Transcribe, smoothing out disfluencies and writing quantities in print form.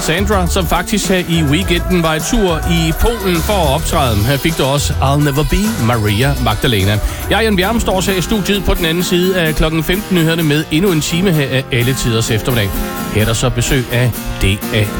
Sandra, som faktisk her i weekenden var i tur i Polen for at optræde. Her fik du også I'll Never Be Maria Magdalena. Jeg, Jan Bjerm, står så i studiet på den anden side af klokken 15 nyhederne med endnu en time her af alle tiders eftermiddag. Her er der så besøg af D.A.